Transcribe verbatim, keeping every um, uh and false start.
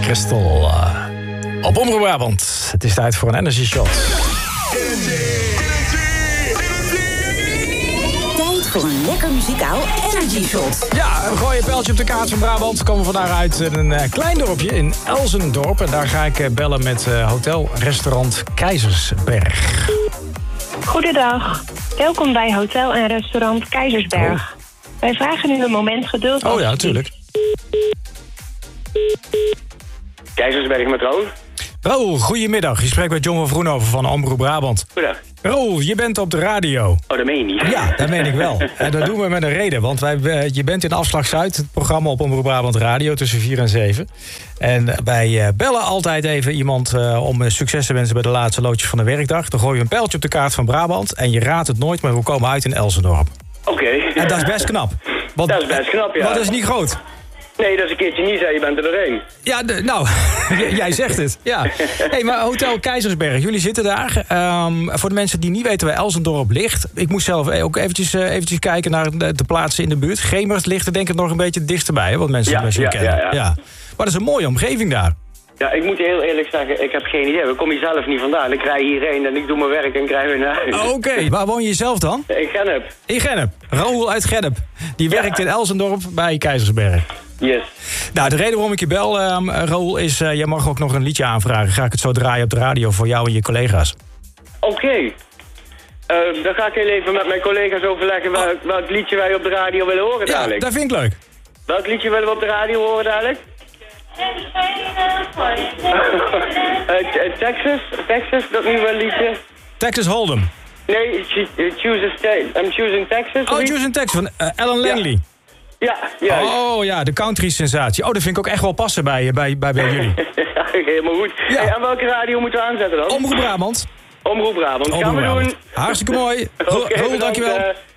Crystal. Uh, op Omroep Brabant. Het is tijd voor een Energy Shot. Tijd voor een lekker muzikaal Energy Shot. Ja, een gooi pijltje op de kaart van Brabant. We komen vandaag uit een uh, klein dorpje in Elzendorp. En daar ga ik uh, bellen met uh, hotel-restaurant Keizersberg. Goedendag. Welkom bij hotel en restaurant Keizersberg. Oh. Wij vragen u een moment geduld. Oh ja, natuurlijk. Keizersberg met Raoul. Raoul, goedemiddag. Je spreekt met John van Vroenhoven van Omroep Brabant. Goedendag. Raoul, je bent op de radio. Oh, dat meen je niet. Ja, dat meen ik wel. En dat doen we met een reden. Want wij, je bent in Afslag Zuid, het programma op Omroep Brabant Radio tussen vier en zeven. En wij bellen altijd even iemand uh, om succes te wensen bij de laatste loodjes van de werkdag. Dan gooi je een pijltje op de kaart van Brabant en je raadt het nooit, maar we komen uit in Elzendorp. Oké. Okay. En dat is best knap. Want, dat is best knap, ja. Want dat is niet groot. Nee, dat is een keertje niet, zei je bent er doorheen. Ja, de, nou, jij zegt het. Ja. Hey, maar Hotel Keizersberg, jullie zitten daar. Um, voor de mensen die niet weten waar Elzendorp ligt. Ik moest zelf ook eventjes, uh, eventjes kijken naar de, de plaatsen in de buurt. Gemert ligt er denk ik nog een beetje dichterbij, hè, wat mensen ja, misschien ja, kennen. Ja, ja. Ja. Maar dat is een mooie omgeving daar. Ja, ik moet je heel eerlijk zeggen, ik heb geen idee. We komen hier zelf niet vandaan. Ik rij hierheen en ik doe mijn werk en ik rij weer naar huis. Oké, okay. Waar woon je zelf dan? In Gennep. In Gennep. Raoul uit Gennep. Die ja. werkt in Elzendorp bij Keizersberg. Yes. Nou, de reden waarom ik je bel, um, Raoul, is... Uh, jij mag ook nog een liedje aanvragen. Ga ik het zo draaien op de radio voor jou en je collega's. Oké. Okay. Uh, dan ga ik heel even met mijn collega's overleggen... Welk, oh. welk liedje wij op de radio willen horen dadelijk. Ja, dat vind ik leuk. Welk liedje willen we op de radio horen dadelijk? uh, Texas? Texas, dat nieuwe liedje? Texas Hold'em. Nee, choose a state. I'm choosing Texas. Oh, choosing Texas van uh, Alan Langley. Ja, ja. Oh ja, de country-sensatie. Oh, dat vind ik ook echt wel passen bij, bij, bij, bij jullie. Ja, helemaal goed. Ja. Hey, aan welke radio moeten we aanzetten dan? Omroep Brabant. Omroep Brabant. Omroep Gaan we Brabant. doen. Hartstikke mooi. Raoul, okay, dankjewel. Uh,